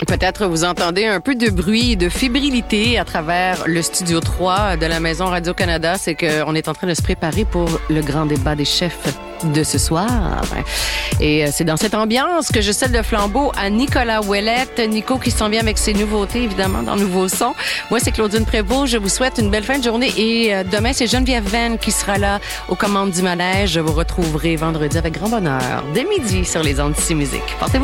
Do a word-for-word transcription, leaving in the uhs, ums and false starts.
peut-être vous entendez un peu de bruit et de fébrilité à travers le studio trois de la Maison Radio-Canada. C'est qu'on est en train de se préparer pour le grand débat des chefs de ce soir. Et c'est dans cette ambiance que je cède le flambeau à Nicolas Ouellette. Nico qui s'en vient avec ses nouveautés, évidemment, dans Nouveau Son. Moi, c'est Claudine Prévost. Je vous souhaite une belle fin de journée. Et demain, c'est Geneviève Venn qui sera là aux commandes du manège. Je vous retrouverai vendredi avec grand bonheur, dès midi, sur les ondes d'ici musique. Portez-vous